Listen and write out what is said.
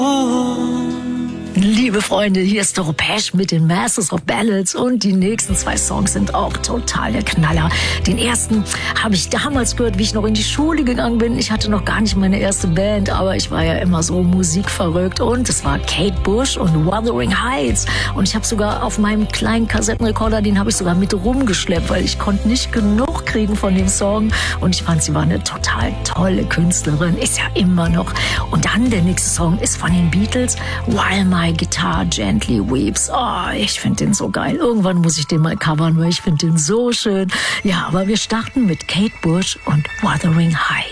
Liebe Freunde, hier ist Doro Pesch mit den Masters of Ballads und die nächsten 2 Songs sind auch total der Knaller. Den ersten habe ich damals gehört, wie ich noch in die Schule gegangen bin. Ich hatte noch gar nicht meine erste Band, aber ich war ja immer so musikverrückt und es war Kate Bush und Wuthering Heights und ich habe sogar auf meinem kleinen Kassettenrekorder, den habe ich sogar mit rumgeschleppt, weil ich konnte nicht genug kriegen von dem Song und ich fand, sie war eine total tolle Künstlerin, ist ja immer noch. Und dann der nächste Song ist von den Beatles, While My Guitar Gently Weeps. Oh, ich finde den so geil. Irgendwann muss ich den mal covern, weil ich finde den so schön. Ja, aber wir starten mit Kate Bush und Wuthering Heights.